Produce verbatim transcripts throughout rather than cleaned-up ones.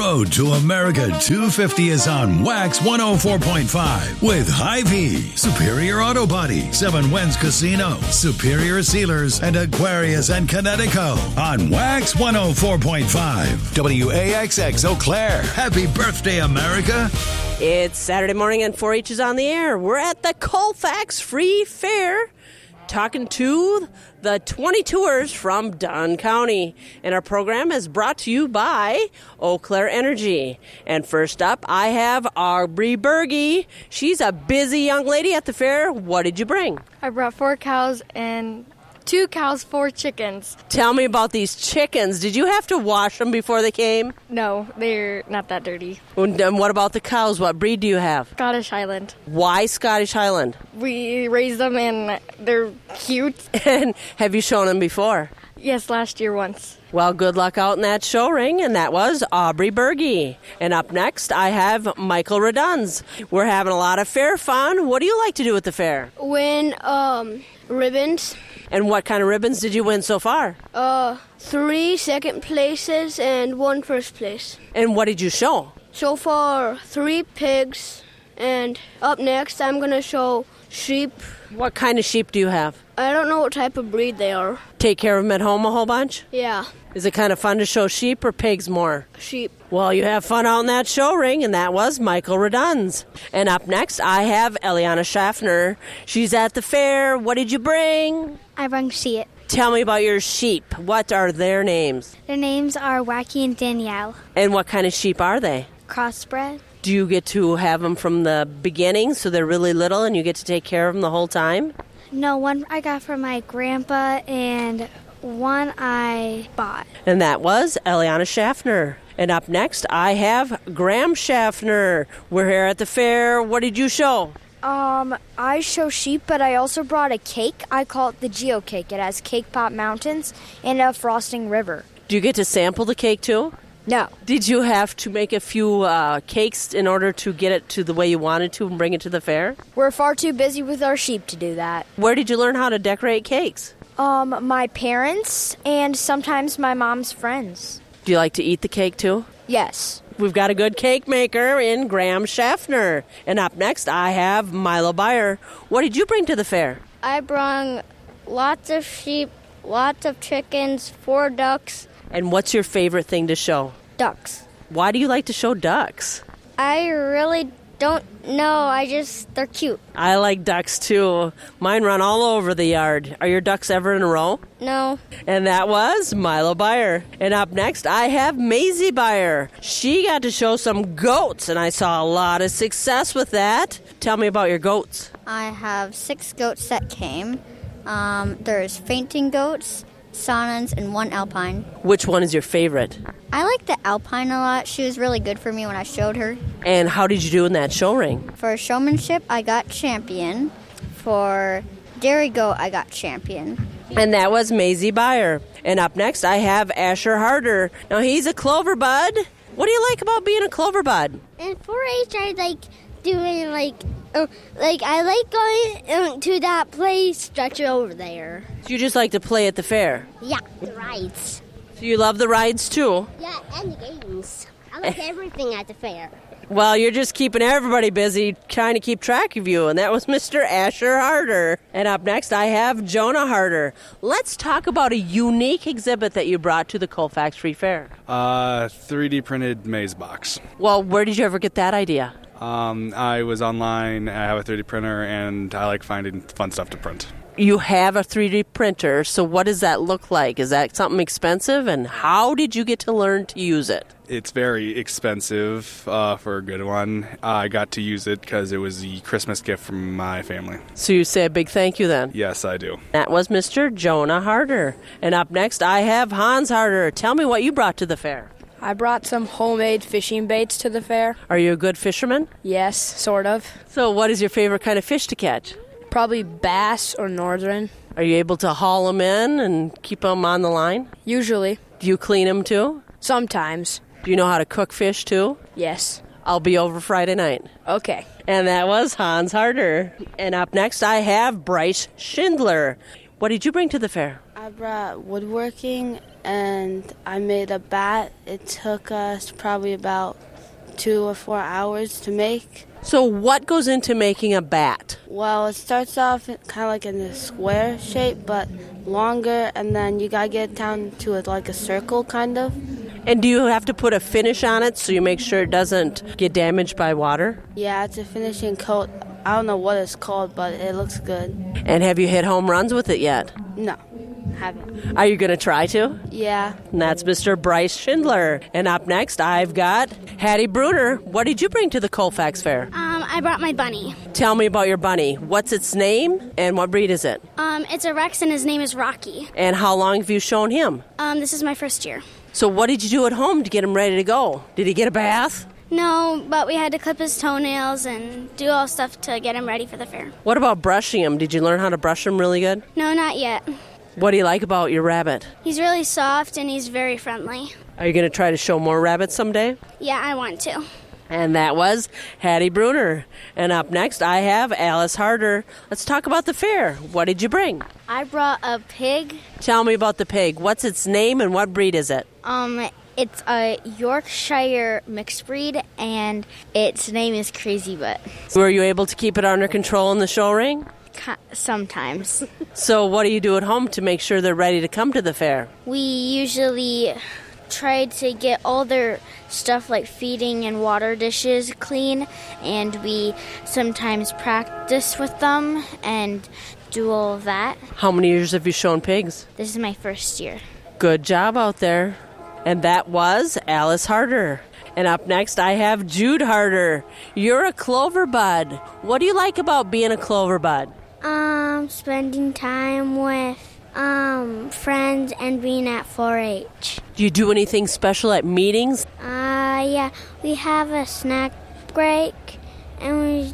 Road to America two fifty is on Wax one oh four point five with Hy-Vee, Superior Auto Body, Seven Winds Casino, Superior Sealers, and Aquarius and Connecticut on Wax one oh four point five. W A X X Eau Claire. Happy birthday, America. It's Saturday morning and four H is on the air. We're at the Colfax Free Fair talking to the twenty-tours from Dunn County. And our program is brought to you by Eau Claire Energy. And first up, I have Aubrey Berge. She's a busy young lady at the fair. What did you bring? I brought four cows and two cows, four chickens. Tell me about these chickens. Did you have to wash them before they came? No, they're not that dirty. And what about the cows? What breed do you have? Scottish Highland. Why Scottish Highland? We raise them and they're cute. And have you shown them before? Yes, last year once. Well, good luck out in that show ring, and that was Aubrey Berge. And up next, I have Michael Redunz. We're having a lot of fair fun. What do you like to do at the fair? Win um, ribbons. And what kind of ribbons did you win so far? Uh, three second places and one first place. And what did you show? So far, three pigs, and up next, I'm going to show sheep. What kind of sheep do you have? I don't know what type of breed they are. Take care of them at home a whole bunch? Yeah. Is it kind of fun to show sheep or pigs more? Sheep. Well, you have fun out in that show ring, and that was Michael Redunz. And up next, I have Eliana Schaffner. She's at the fair. What did you bring? I brought sheep. Tell me about your sheep. What are their names? Their names are Wacky and Danielle. And what kind of sheep are they? Crossbred. Do you get to have them from the beginning, so they're really little, and you get to take care of them the whole time? No, one I got from my grandpa, and one I bought. And that was Eliana Schaffner. And up next, I have Graham Schaffner. We're here at the fair. What did you show? Um, I show sheep, but I also brought a cake. I call it the Geo Cake. It has Cake Pop Mountains and a frosting river. Do you get to sample the cake, too? No. Did you have to make a few uh, cakes in order to get it to the way you wanted to and bring it to the fair? We're far too busy with our sheep to do that. Where did you learn how to decorate cakes? Um, my parents and sometimes my mom's friends. Do you like to eat the cake, too? Yes. We've got a good cake maker in Graham Schaffner. And up next, I have Milo Beyer. What did you bring to the fair? I brought lots of sheep, lots of chickens, four ducks. And what's your favorite thing to show? Ducks. Why do you like to show ducks? I really don't know. I just, they're cute. I like ducks, too. Mine run all over the yard. Are your ducks ever in a row? No. And that was Milo Beyer. And up next, I have Maisie Beyer. She got to show some goats, and I saw a lot of success with that. Tell me about your goats. I have six goats that came. Um, there's fainting goats, Saanens, and one Alpine. Which one is your favorite? I like the Alpine a lot. She was really good for me when I showed her. And how did you do in that show ring? For showmanship, I got champion. For dairy goat, I got champion. And that was Maisie Beyer. And up next, I have Asher Harder. Now, he's a clover bud. What do you like about being a clover bud? In four H, I like doing, like, uh, like I like going um, to that play structure over there. So you just like to play at the fair? Yeah, the rides. So you love the rides, too? Yeah, and the games. I like everything at the fair. Well, you're just keeping everybody busy trying to keep track of you, and that was Mister Asher Harder. And up next, I have Jonah Harder. Let's talk about a unique exhibit that you brought to the Colfax Free Fair. Uh, three D printed maze box. Well, where did you ever get that idea? Um, I was online, I have a three D printer, and I like finding fun stuff to print. You have a three D printer, so what does that look like? Is that something expensive, and how did you get to learn to use it? It's very expensive uh, for a good one. Uh, I got to use it because it was the Christmas gift from my family. So you say a big thank you then? Yes, I do. That was Mister Jonah Harder. And up next, I have Hans Harder. Tell me what you brought to the fair. I brought some homemade fishing baits to the fair. Are you a good fisherman? Yes, sort of. So what is your favorite kind of fish to catch? Probably bass or northern. Are you able to haul them in and keep them on the line? Usually. Do you clean them too? Sometimes. Do you know how to cook fish too? Yes. I'll be over Friday night. Okay. And that was Hans Harder. And up next, I have Bryce Schindler. What did you bring to the fair? I I brought woodworking, and I made a bat. It took us probably about two or four hours to make. So what goes into making a bat? Well, it starts off kind of like in a square shape, but longer, and then you gotta get down to it like a circle, kind of. And do you have to put a finish on it so you make sure it doesn't get damaged by water? Yeah, it's a finishing coat. I don't know what it's called, but it looks good. And have you hit home runs with it yet? No, haven't. Are you going to try to? Yeah. And that's Mister Bryce Schindler. And up next, I've got Hattie Bruner. What did you bring to the Colfax Fair? Um, I brought my bunny. Tell me about your bunny. What's its name and what breed is it? Um, it's a Rex and his name is Rocky. And how long have you shown him? Um, this is my first year. So what did you do at home to get him ready to go? Did he get a bath? No, but we had to clip his toenails and do all stuff to get him ready for the fair. What about brushing him? Did you learn how to brush him really good? No, not yet. What do you like about your rabbit? He's really soft and he's very friendly. Are you going to try to show more rabbits someday? Yeah, I want to. And that was Hattie Bruner. And up next, I have Alice Harder. Let's talk about the fair. What did you bring? I brought a pig. Tell me about the pig. What's its name and what breed is it? Um, it's a Yorkshire mixed breed, and its name is Crazy Butt. Were you able to keep it under control in the show ring? Sometimes. So what do you do at home to make sure they're ready to come to the fair? We usually try to get all their stuff like feeding and water dishes clean, and we sometimes practice with them and do all of that. How many years have you shown pigs? This is my first year. Good job out there. And that was Alice Harder. And up next, I have Jude Harder. You're a clover bud. What do you like about being a clover bud? Um, spending time with um friends and being at four H. Do you do anything special at meetings? Uh, yeah, we have a snack break, and we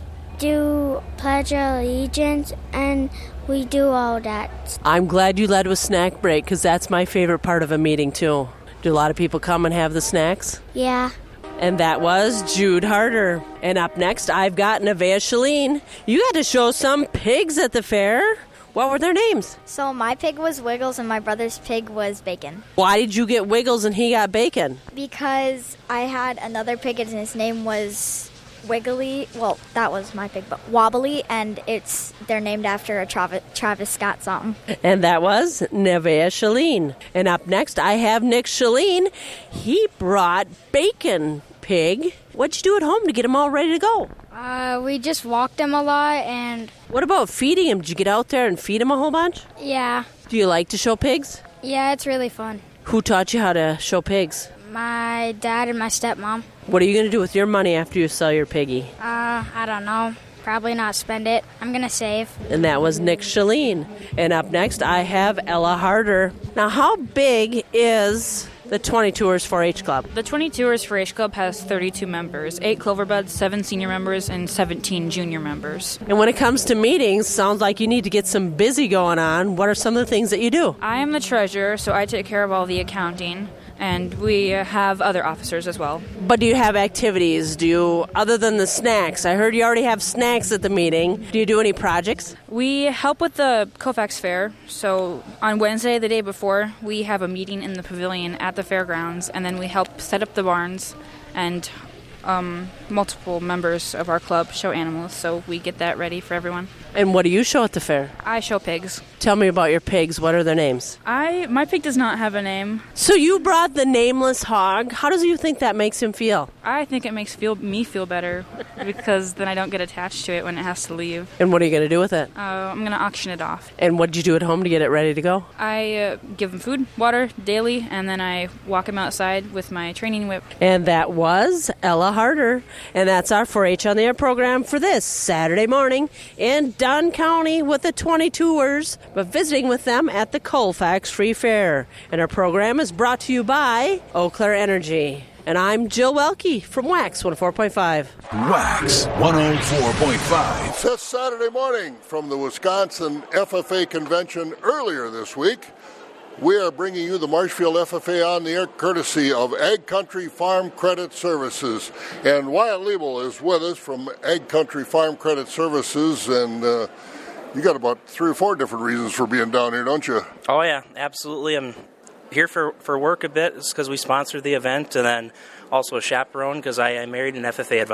do Pledge of Allegiance, and we do all that. I'm glad you led with snack break, because that's my favorite part of a meeting, too. Do a lot of people come and have the snacks? Yeah. And that was Jude Harder. And up next, I've got Nevaeh Shalene. You got to show some pigs at the fair. What were their names? So my pig was Wiggles and my brother's pig was Bacon. Why did you get Wiggles and he got Bacon? Because I had another pig and his name was Wiggly. Well, that was my pig, but Wobbly, and it's they're named after a Travis, Travis Scott song. And that was Nevaeh Shalene. And up next, I have Nick Shalene. He brought Bacon pig. What'd you do at home to get him all ready to go? Uh, we just walked him a lot, and... What about feeding him? Did you get out there and feed him a whole bunch? Yeah. Do you like to show pigs? Yeah, it's really fun. Who taught you how to show pigs? My dad and my stepmom. What are you going to do with your money after you sell your piggy? Uh, I don't know. Probably not spend it. I'm going to save. And that was Nick Shalene. And up next, I have Ella Harder. Now, how big is the twenty-twoers four H Club? The twenty-twoers four H Club has thirty-two members, eight Cloverbuds, seven senior members, and seventeen junior members. And when it comes to meetings, sounds like you need to get some busy going on. What are some of the things that you do? I am the treasurer, so I take care of all the accounting. And we have other officers as well. But do you have activities? Do you, other than the snacks? I heard you already have snacks at the meeting. Do you do any projects? We help with the Colfax Fair. So on Wednesday, the day before, we have a meeting in the pavilion at the fairgrounds, and then we help set up the barns, and um, multiple members of our club show animals, so we get that ready for everyone. And what do you show at the fair? I show pigs. Tell me about your pigs. What are their names? I my pig does not have a name. So you brought the nameless hog. How do you think that makes him feel? I think it makes feel me feel better because then I don't get attached to it when it has to leave. And what are you going to do with it? Uh, I'm going to auction it off. And what did you do at home to get it ready to go? I uh, give him food, water daily, and then I walk him outside with my training whip. And that was Ella Harder. And that's our four H on the Air program for this Saturday morning in Dunn County with the twenty-twoers, but visiting with them at the Colfax Free Fair. And our program is brought to you by Eau Claire Energy. And I'm Jill Welke from Wax one oh four point five. Wax one oh four point five. This Saturday morning from the Wisconsin F F A convention earlier this week, we are bringing you the Marshfield F F A on the air courtesy of Ag Country Farm Credit Services. And Wyatt Liebel is with us from Ag Country Farm Credit Services. And uh, You got about three or four different reasons for being down here, don't you? Oh, yeah, absolutely. I'm here for, for work a bit because we sponsored the event, and then also a chaperone because I, I married an F F A advisor.